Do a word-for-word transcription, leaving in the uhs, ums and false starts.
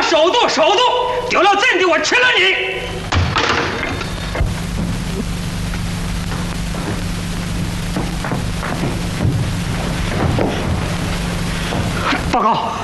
首都首都，丢了阵地，我吃了你！报告。